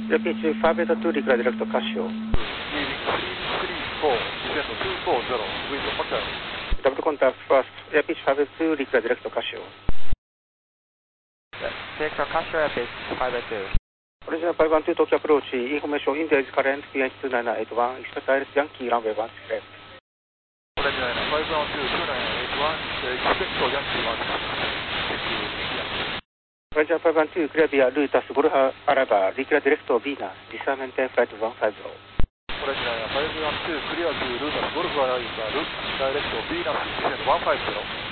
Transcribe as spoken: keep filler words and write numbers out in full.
J P H five eight two declare direct Casio. Double contact first. J P H five eight two declare direct Casio. Direct Casio, J P H five eight two. Original five one two Tokyo approach. Information India is current P H two nine nine eight one. Expect direct Yankee runway one left. Original five one two two nine nine eight one. Expect Yankee one. Original five one two clear via Lutas Gurha Araba. Declare direct Venus. Discern maintain flight one five zero. Original five one two clear to Lutas Gurha Araba. Direct Venus descent one five zero.